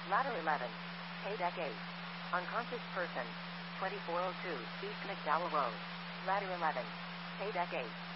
Ladder 11. Pay deck 8. Unconscious person. 2402 East McDowell Road. Ladder 11. Pay deck 8.